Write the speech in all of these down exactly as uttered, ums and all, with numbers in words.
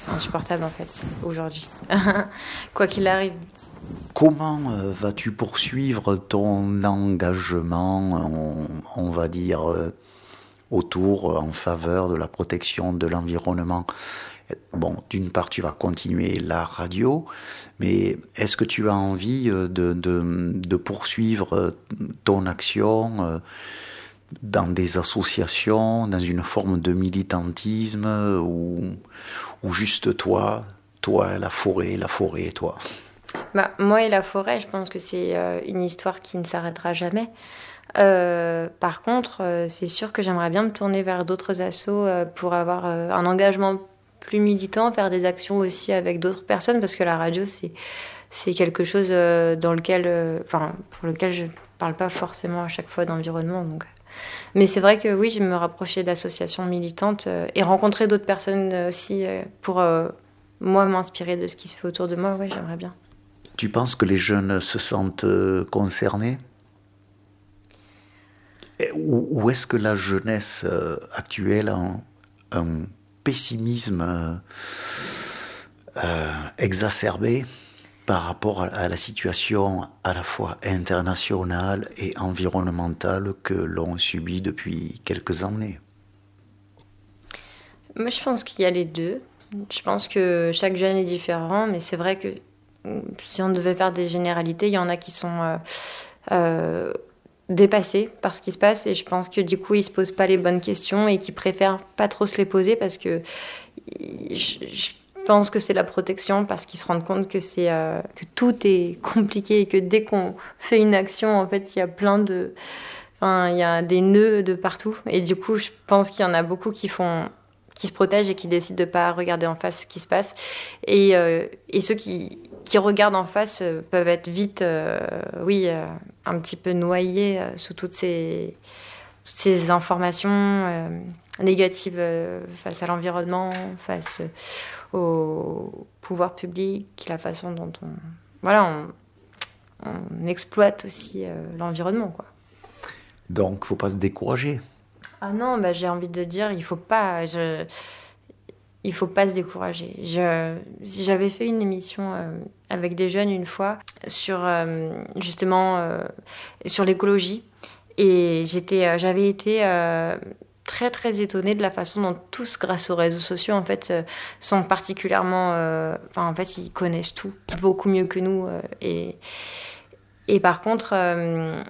c'est insupportable en fait, aujourd'hui. Quoi qu'il arrive. Comment euh, vas-tu poursuivre ton engagement, on, on va dire, euh, autour, euh, en faveur de la protection de l'environnement? Bon, d'une part, tu vas continuer la radio, mais est-ce que tu as envie euh, de, de, de poursuivre euh, ton action euh, dans des associations, dans une forme de militantisme, euh, ou, ou juste toi, toi, la forêt, la forêt et toi? Bah, moi et la forêt, je pense que c'est euh, une histoire qui ne s'arrêtera jamais. Euh, par contre, euh, c'est sûr que j'aimerais bien me tourner vers d'autres assos euh, pour avoir euh, un engagement plus militant, faire des actions aussi avec d'autres personnes, parce que la radio, c'est, c'est quelque chose euh, dans lequel, euh, enfin, pour lequel je parle pas forcément à chaque fois d'environnement. Donc. Mais c'est vrai que oui, je me rapprocher d'associations militantes euh, et rencontrer d'autres personnes aussi euh, pour euh, moi m'inspirer de ce qui se fait autour de moi. Ouais, j'aimerais bien. Tu penses que les jeunes se sentent euh, concernés? Et Ou, ou est-ce que la jeunesse euh, actuelle a un, un pessimisme euh, euh, exacerbé par rapport à, à la situation à la fois internationale et environnementale que l'on subit depuis quelques années? Moi, je pense qu'il y a les deux. Je pense que chaque jeune est différent, mais c'est vrai que si on devait faire des généralités, il y en a qui sont euh, euh, dépassés par ce qui se passe, et je pense que du coup, ils se posent pas les bonnes questions et qui préfèrent pas trop se les poser parce que je, je pense que c'est la protection, parce qu'ils se rendent compte que c'est euh, que tout est compliqué et que dès qu'on fait une action, en fait, il y a plein de, enfin, il y a des nœuds de partout, et du coup, je pense qu'il y en a beaucoup qui font qui se protègent et qui décident de ne pas regarder en face ce qui se passe. Et, euh, et ceux qui, qui regardent en face euh, peuvent être vite, euh, oui, euh, un petit peu noyés euh, sous toutes ces, toutes ces informations euh, négatives euh, face à l'environnement, face euh, au pouvoir public, la façon dont on, voilà, on, on exploite aussi euh, l'environnement, quoi. Donc, il ne faut pas se décourager. Ah non, bah, j'ai envie de dire, il faut pas, je, il faut pas se décourager. Je, j'avais fait une émission euh, avec des jeunes une fois sur euh, justement euh, sur l'écologie, et j'étais, euh, j'avais été euh, très très étonnée de la façon dont tous, grâce aux réseaux sociaux, en fait, euh, sont particulièrement, euh, enfin, en fait, ils connaissent tout beaucoup mieux que nous, euh, et et par contre. Euh,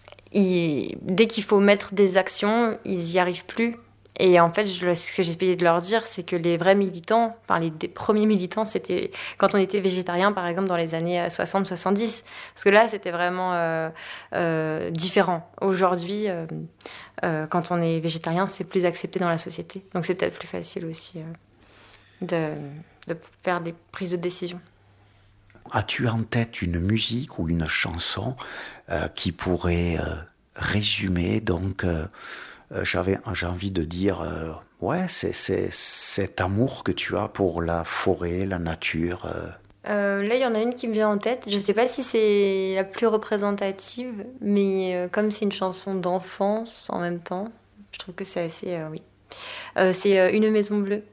Ils, dès qu'il faut mettre des actions, ils n'y arrivent plus. Et en fait, je, ce que j'essayais de leur dire, c'est que les vrais militants, enfin les premiers militants, c'était quand on était végétarien, par exemple, dans les années soixante soixante-dix. Parce que là, c'était vraiment euh, euh, différent. Aujourd'hui, euh, euh, quand on est végétarien, c'est plus accepté dans la société. Donc c'est peut-être plus facile aussi euh, de, de faire des prises de décision. As-tu en tête une musique ou une chanson euh, qui pourrait euh, résumer donc euh, euh, j'avais j'ai envie de dire euh, ouais c'est c'est cet amour que tu as pour la forêt, la nature. Euh. Euh, là, il y en a une qui me vient en tête. Je sais pas si c'est la plus représentative, mais euh, comme c'est une chanson d'enfance en même temps, je trouve que c'est assez, euh, oui. Euh, c'est euh, Une maison bleue.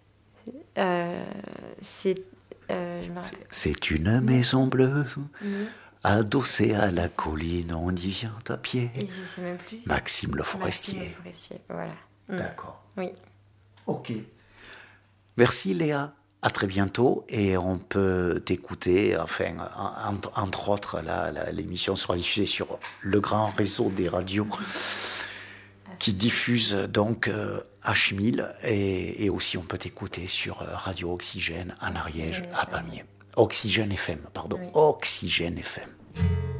Euh, c'est Euh, je me rappelle. C'est une maison bleue, Mmh. adossée à la colline, on y vient à pied. Et je sais même plus. Maxime Le Forestier. Maxime Le Forestier, voilà. Mmh. D'accord. Oui. Ok. Merci Léa. À très bientôt, et on peut t'écouter, enfin, entre, entre autres, là, là, l'émission sera diffusée sur le grand réseau des radios qui diffuse donc euh, H mille, et, et aussi on peut t'écouter sur euh, Radio Oxygène en Ariège, à Pamiers. Oxygène F M, pardon, oui. Oxygène F M.